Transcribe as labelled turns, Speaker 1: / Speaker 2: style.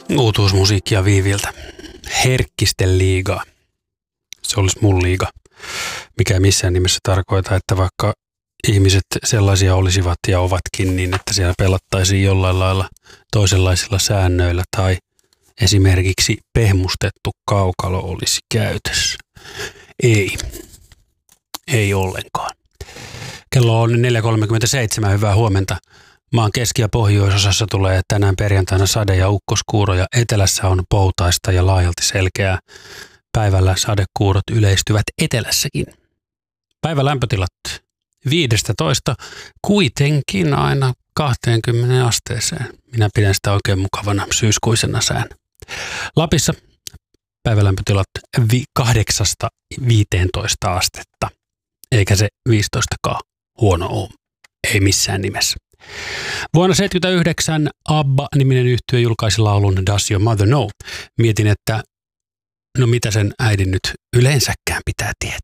Speaker 1: Uutuusmusiikkia Viiviltä. Herkkisten liiga. Se olisi mun liiga. Mikä ei missään nimessä tarkoita, että vaikka ihmiset sellaisia olisivat ja ovatkin, niin että siellä pelattaisiin jollain lailla toisenlaisilla säännöillä tai esimerkiksi pehmustettu kaukalo olisi käytössä. Ei ollenkaan. Kello on 4.37. Hyvää huomenta. Maan keski- ja pohjoisosassa tulee tänään perjantaina sade- ja ukkoskuuroja. Etelässä on poutaista ja laajalti selkeää. Päivällä sadekuurot yleistyvät etelässäkin. Päivän lämpötilat 15 kuitenkin aina 20 asteeseen. Minä pidän sitä oikein mukavana syyskuisena sään. Lapissa päivälämpötilat 8-15 astetta, eikä se 15kaan huono ole. Ei missään nimessä. Vuonna 1979 ABBA-niminen yhtye julkaisi laulun Does Your Mother Know? Mietin, että no mitä sen äidin nyt yleensäkään pitää tietää.